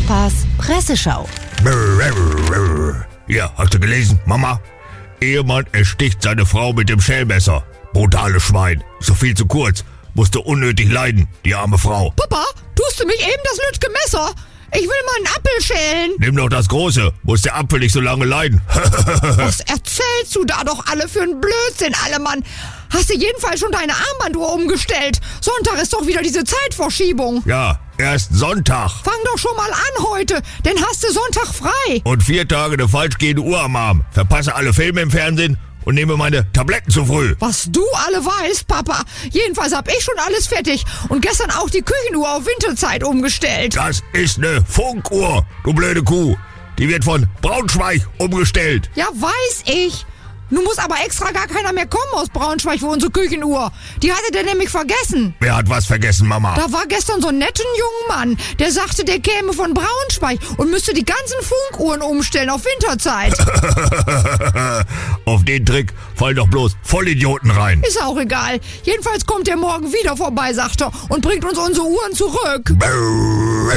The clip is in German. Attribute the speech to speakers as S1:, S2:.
S1: Papas Presseschau.
S2: Hier, hast du gelesen, Mama? Ehemann ersticht seine Frau mit dem Schellmesser. Brutales Schwein. So viel zu kurz. Musste unnötig leiden, die arme Frau.
S3: Papa, tust du mich eben das lütge Messer? Ich will mal einen Apfel schälen.
S2: Nimm doch das Große. Muss der Apfel nicht so lange leiden.
S3: Was erzählst du da doch alle für einen Blödsinn, Allemann? Hast du jedenfalls schon deine Armbanduhr umgestellt? Sonntag ist doch wieder diese Zeitverschiebung.
S2: Ja, erst Sonntag.
S3: Fang doch schon mal an heute, denn hast du Sonntag frei.
S2: Und 4 Tage eine falsch gehende Uhr am Arm. Verpasse alle Filme im Fernsehen und nehme meine Tabletten zu früh.
S3: Was du alle weißt, Papa. Jedenfalls hab ich schon alles fertig und gestern auch die Küchenuhr auf Winterzeit umgestellt.
S2: Das ist eine Funkuhr, du blöde Kuh. Die wird von Braunschweig umgestellt.
S3: Ja, weiß ich. Nun muss aber extra gar keiner mehr kommen aus Braunschweig für unsere Küchenuhr. Die hatte der nämlich vergessen.
S2: Wer hat was vergessen, Mama?
S3: Da war gestern so ein netter junger Mann, der sagte, der käme von Braunschweig und müsste die ganzen Funkuhren umstellen auf Winterzeit.
S2: Auf den Trick fallen doch bloß Vollidioten rein.
S3: Ist auch egal. Jedenfalls kommt der morgen wieder vorbei, sagt er, und bringt uns unsere Uhren zurück.